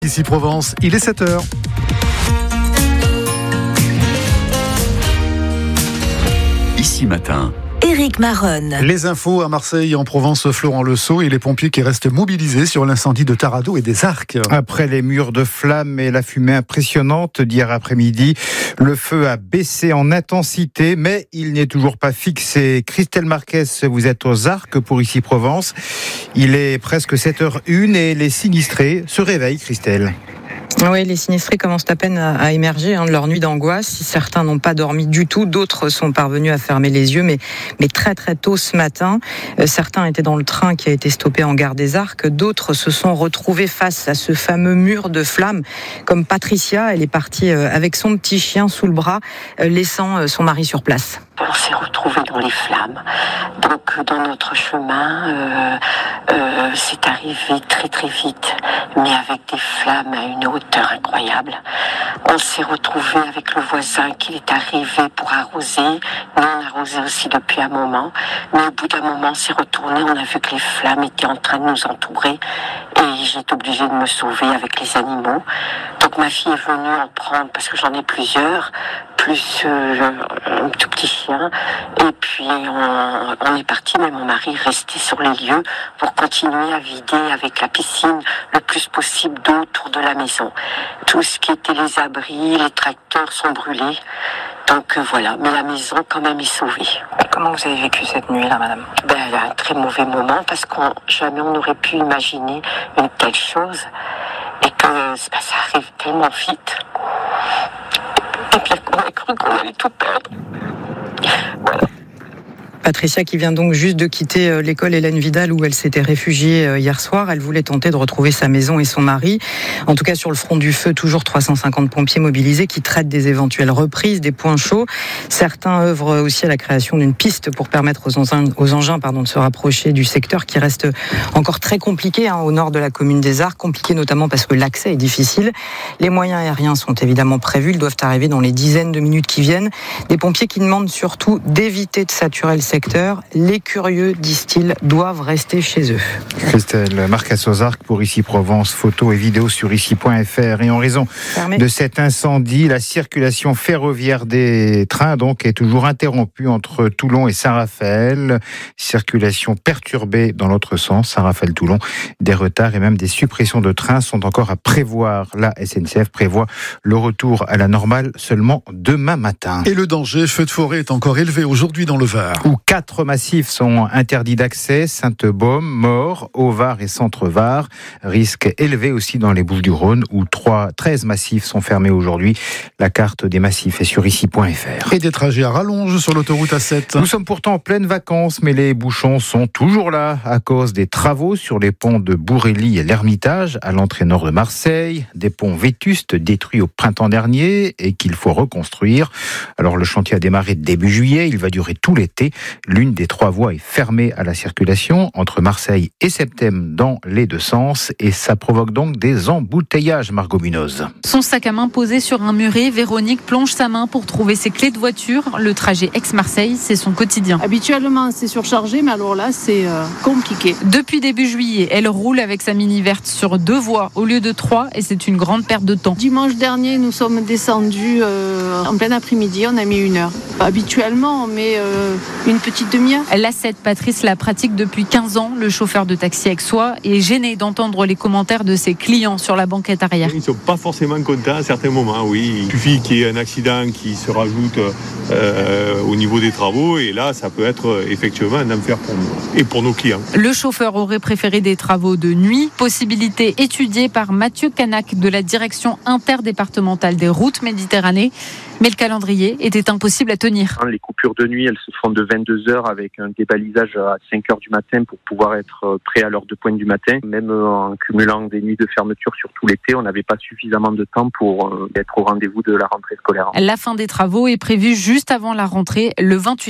Ici Provence, il est 7h. Ici matin. Éric Maronne. Les infos à Marseille, en Provence, Florent Lesault et les pompiers qui restent mobilisés sur l'incendie de Tarado et des Arcs. Après les murs de flammes et la fumée impressionnante d'hier après-midi, le feu a baissé en intensité, mais il n'est toujours pas fixé. Christelle Marquez, vous êtes aux Arcs pour Ici Provence. Il est presque 7h01 et les sinistrés se réveillent, Christelle. Oui, les sinistrés commencent à peine à émerger de leur nuit d'angoisse. Certains n'ont pas dormi du tout, d'autres sont parvenus à fermer les yeux, mais très très tôt ce matin. Certains étaient dans le train qui a été stoppé en gare des Arcs, d'autres se sont retrouvés face à ce fameux mur de flammes, comme Patricia. Elle est partie avec son petit chien sous le bras, laissant son mari sur place. On s'est retrouvés dans les flammes. Donc dans notre chemin, c'est arrivé très très vite, mais avec des flammes à une hauteur incroyable. On s'est retrouvés avec le voisin qui est arrivé pour arroser. Nous on arrosait aussi depuis un moment, mais au bout d'un moment on s'est retourné, on a vu que les flammes étaient en train de nous entourer et j'ai été obligée de me sauver avec les animaux. Donc ma fille est venue en prendre parce que j'en ai plusieurs, plus un tout petit chien, et puis on est parti, mais mon mari est resté sur les lieux pour continuer à vider avec la piscine le plus possible d'eau autour de la maison. Tout ce qui était les abris, les tracteurs sont brûlés, donc voilà, mais la maison quand même est sauvée. Comment vous avez vécu cette nuit-là, madame ? Il y a un très mauvais moment parce qu'on jamais on n'aurait pu imaginer une telle chose et que ça arrive tellement vite. Et puis on a cru qu'on allait tout perdre. Voilà. Patricia qui vient donc juste de quitter l'école Hélène Vidal où elle s'était réfugiée hier soir. Elle voulait tenter de retrouver sa maison et son mari. En tout cas, sur le front du feu, toujours 350 pompiers mobilisés qui traitent des éventuelles reprises, des points chauds. Certains œuvrent aussi à la création d'une piste pour permettre aux engins de se rapprocher du secteur qui reste encore très compliqué au nord de la commune des Arcs. Compliqué notamment parce que l'accès est difficile. Les moyens aériens sont évidemment prévus. Ils doivent arriver dans les dizaines de minutes qui viennent. Des pompiers qui demandent surtout d'éviter de saturer le secteur. Les curieux, disent-ils, doivent rester chez eux. Christelle Marquez aux Arcs pour Ici Provence, photos et vidéos sur ici.fr. Et en raison de cet incendie, la circulation ferroviaire des trains donc est toujours interrompue entre Toulon et Saint-Raphaël. Circulation perturbée dans l'autre sens, Saint-Raphaël-Toulon. Des retards et même des suppressions de trains sont encore à prévoir. La SNCF prévoit le retour à la normale seulement demain matin. Et le danger feu de forêt est encore élevé aujourd'hui dans le Var. Où 4 massifs sont interdits d'accès, Sainte-Baume, Maure, Haut-Var et Centre-Var. Risque élevé aussi dans les Bouches-du-Rhône où 13 massifs sont fermés aujourd'hui. La carte des massifs est sur ici.fr. Et des trajets à rallonge sur l'autoroute A7. Nous sommes pourtant en pleine vacances, mais les bouchons sont toujours là à cause des travaux sur les ponts de Bourrély et l'Ermitage à l'entrée nord de Marseille. Des ponts vétustes détruits au printemps dernier et qu'il faut reconstruire. Alors le chantier a démarré début juillet, il va durer tout l'été. L'une des 3 voies est fermée à la circulation entre Marseille et Septem dans les deux sens et ça provoque donc des embouteillages, Margot Munoz. Son sac à main posé sur un muret, Véronique plonge sa main pour trouver ses clés de voiture. Le trajet ex-Marseille, c'est son quotidien. Habituellement, c'est surchargé, mais alors là, c'est compliqué. Depuis début juillet, elle roule avec sa mini verte sur 2 voies au lieu de 3 et c'est une grande perte de temps. Dimanche dernier, nous sommes descendus en plein après-midi, on a mis 1 heure. Habituellement, on met une petite demi-heure. L'A7, Patrice la pratique depuis 15 ans. Le chauffeur de taxi aixois est gêné d'entendre les commentaires de ses clients sur la banquette arrière. Ils ne sont pas forcément contents à certains moments, oui. Il suffit qu'il y ait un accident qui se rajoute au niveau des travaux et là, ça peut être effectivement un enfer pour nous et pour nos clients. Le chauffeur aurait préféré des travaux de nuit, possibilité étudiée par Mathieu Canac de la direction interdépartementale des routes Méditerranée. Mais le calendrier était impossible à tenir. Les coupures de nuit, elles se font de 22h avec un débalisage à 5h du matin pour pouvoir être prêt à l'heure de pointe du matin. Même en cumulant des nuits de fermeture sur tout l'été, on n'avait pas suffisamment de temps pour être au rendez-vous de la rentrée scolaire. La fin des travaux est prévue juste avant la rentrée, le 28 août.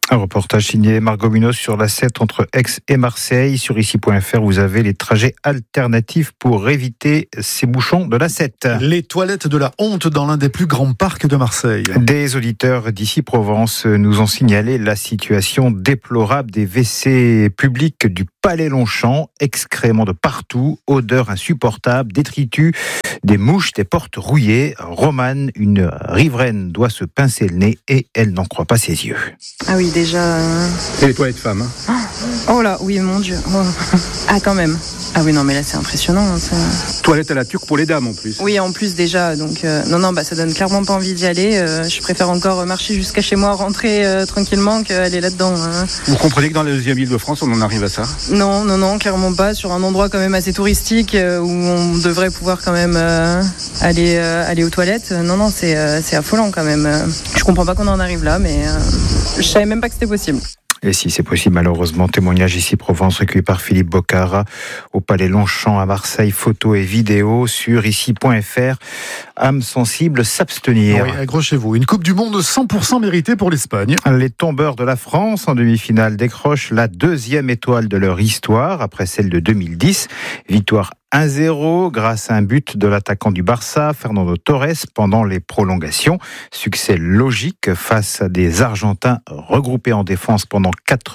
Un reportage signé Margot Munoz sur l'A7 entre Aix et Marseille. Sur ici.fr, vous avez les trajets alternatifs pour éviter ces bouchons de l'A7. Les toilettes de la honte dans l'un des plus grands parcs de Marseille. Des auditeurs d'ici Provence nous ont signalé la situation déplorable des WC publics du Palais Longchamp. Excréments de partout, odeur insupportable, détritus, des mouches, des portes rouillées. Romane, une riveraine, doit se pincer le nez et elle n'en croit pas ses yeux. Ah oui, déjà... C'est les toilettes femmes. Oh là, oui, mon Dieu. Oh. Ah, quand même. Ah oui, non, mais là, c'est impressionnant. Ça... Toilette à la turque pour les dames, en plus. Oui, en plus, déjà. Donc, non, ça donne clairement pas envie d'y aller. Je préfère encore marcher jusqu'à chez moi, rentrer tranquillement, qu'aller là-dedans. Vous comprenez que dans la deuxième île de France, on en arrive à ça ? Non, clairement pas. Sur un endroit quand même assez touristique, où on devrait pouvoir quand même aller aux toilettes. Non, c'est affolant quand même. Je comprends pas qu'on en arrive là, mais je savais même pas que c'était possible. Et si c'est possible, malheureusement, témoignage ici Provence recueilli par Philippe Bocara au Palais Longchamp à Marseille, photos et vidéos sur ici.fr. Âme sensible, s'abstenir. Oui, accrochez-vous. Une Coupe du Monde 100% méritée pour l'Espagne. Les tombeurs de la France en demi-finale décrochent la 2e étoile de leur histoire après celle de 2010. Victoire 1-0 grâce à un but de l'attaquant du Barça, Fernando Torres, pendant les prolongations. Succès logique face à des Argentins regroupés en défense pendant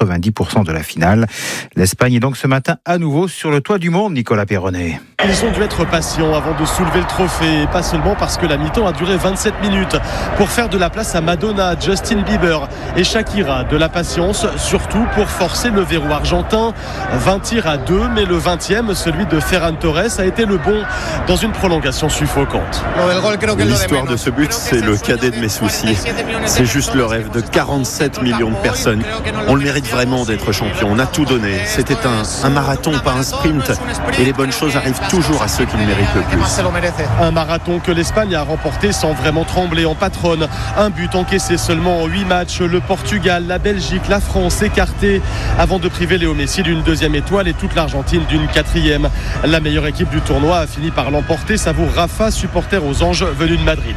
90% de la finale. L'Espagne est donc ce matin à nouveau sur le toit du monde, Nicolas Perronnet. Ils ont dû être patients avant de soulever le trophée, et pas seulement parce que la mi-temps a duré 27 minutes pour faire de la place à Madonna, Justin Bieber et Shakira. De la patience, surtout pour forcer le verrou argentin. 20 tirs à 2, mais le 20e, celui de Ferran Torres, a été le bon dans une prolongation suffocante. L'histoire de ce but, c'est le cadet de mes soucis. C'est juste le rêve de 47 millions de personnes. On le mérite vraiment d'être champion. On a tout donné. C'était un marathon, pas un sprint. Et les bonnes choses arrivent toujours à ceux qui le méritent le plus. Un marathon que l'Espagne a remporté sans vraiment trembler en patronne. Un but encaissé seulement en 8 matchs. Le Portugal, la Belgique, la France écartés avant de priver Léo Messi d'une 2e étoile et toute l'Argentine d'une 4e. La meilleure équipe du tournoi a fini par l'emporter, savoure Rafa, supporter aux Anges venu de Madrid.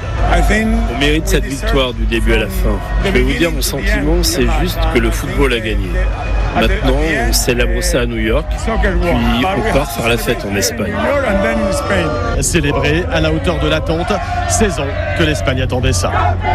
On mérite cette victoire du début à la fin. Je vais vous dire, mon sentiment, c'est juste que le football a gagné. Maintenant, on célèbre ça à New York, puis on part faire la fête en Espagne. Célébré à la hauteur de l'attente, 16 ans que l'Espagne attendait ça.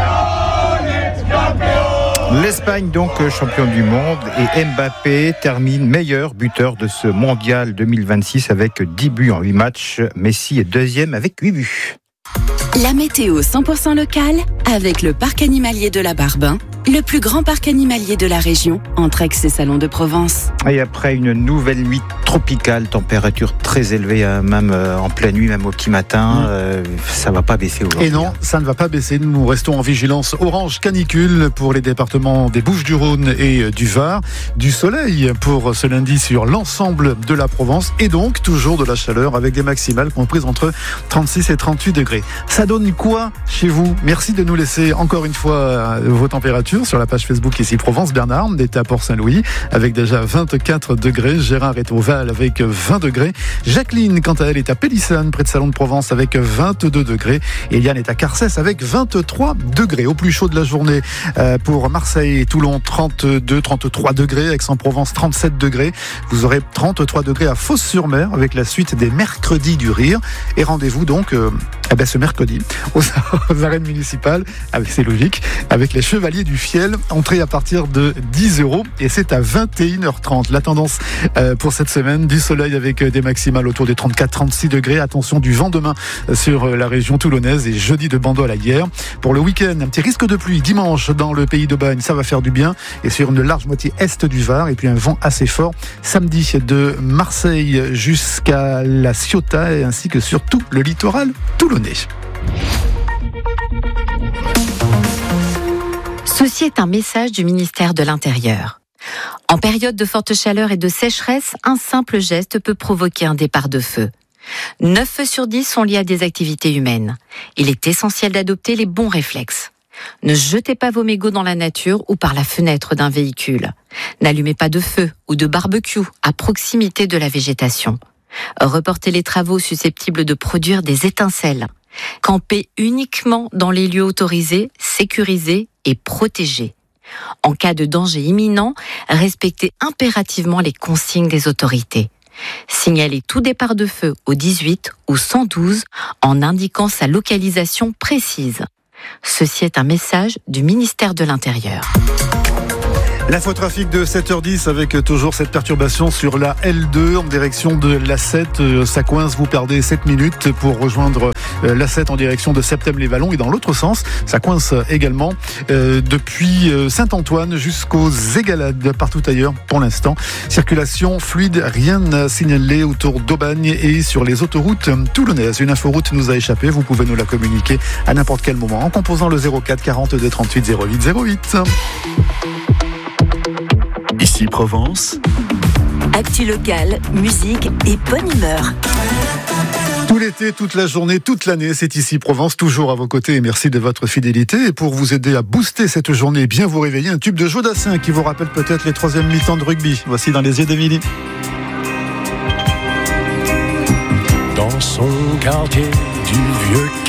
L'Espagne donc champion du monde et Mbappé termine meilleur buteur de ce mondial 2026 avec 10 buts en 8 matchs. Messi est 2e avec 8 buts. La météo 100% locale avec le parc animalier de la Barbin, le plus grand parc animalier de la région, entre Aix et Salon de Provence. Et après une nouvelle nuit tropicale, température très élevée, même en pleine nuit, même au petit matin, ça va pas baisser aujourd'hui. Et non, ça ne va pas baisser. Nous restons en vigilance orange canicule pour les départements des Bouches-du-Rhône et du Var. Du soleil pour ce lundi sur l'ensemble de la Provence et donc toujours de la chaleur avec des maximales comprises entre 36 et 38 degrés. Ça donne quoi chez vous ? Merci de nous laisser encore une fois vos températures sur la page Facebook ici Provence. Bernard est à Port-Saint-Louis avec déjà 24 degrés. Gérard est au Val avec 20 degrés. Jacqueline, quant à elle, est à Pélissane près de Salon de Provence avec 22 degrés. Et Yann est à Carcès avec 23 degrés. Au plus chaud de la journée pour Marseille et Toulon, 32, 33 degrés. Aix-en-Provence, 37 degrés. Vous aurez 33 degrés à Fos-sur-Mer avec la suite des mercredis du rire. Et rendez-vous donc ce mercredi aux arènes municipales, c'est logique, avec les Chevaliers du Fiel, entrée à partir de 10 € et c'est à 21h30. La tendance pour cette semaine, du soleil avec des maximales autour des 34-36 degrés. Attention du vent demain sur la région toulonnaise et jeudi de Bandol à Hyères. Pour le week-end, un petit risque de pluie dimanche dans le pays de Bagne, ça va faire du bien et sur une large moitié est du Var et puis un vent assez fort samedi de Marseille jusqu'à la Ciotat ainsi que sur tout le littoral toulonnais. Ceci est un message du ministère de l'Intérieur. En période de forte chaleur et de sécheresse, un simple geste peut provoquer un départ de feu. 9 feux sur 10 sont liés à des activités humaines. Il est essentiel d'adopter les bons réflexes. Ne jetez pas vos mégots dans la nature ou par la fenêtre d'un véhicule. N'allumez pas de feu ou de barbecue à proximité de la végétation. Reportez les travaux susceptibles de produire des étincelles. Campez uniquement dans les lieux autorisés, sécurisés et protégés. En cas de danger imminent, respectez impérativement les consignes des autorités. Signalez tout départ de feu au 18 ou 112 en indiquant sa localisation précise. Ceci est un message du ministère de l'Intérieur. L'infotrafic de 7h10 avec toujours cette perturbation sur la L2 en direction de l'A7. Ça coince, vous perdez 7 minutes pour rejoindre l'A7 en direction de Septem-les-Vallons. Et dans l'autre sens, ça coince également depuis Saint-Antoine jusqu'aux Égalades, partout ailleurs pour l'instant. Circulation fluide, rien à signaler autour d'Aubagne et sur les autoroutes toulonnaises. Une inforoute nous a échappé, vous pouvez nous la communiquer à n'importe quel moment en composant le 04 42 38 08 08. Ici Provence. Actu locale, musique et bonne humeur. Tout l'été, toute la journée, toute l'année, c'est ici Provence, toujours à vos côtés et merci de votre fidélité. Et pour vous aider à booster cette journée et bien vous réveiller, un tube de Jodassin qui vous rappelle peut-être les 3e mi-temps de rugby. Voici Dans les yeux d'Émilie. Dans son quartier du vieux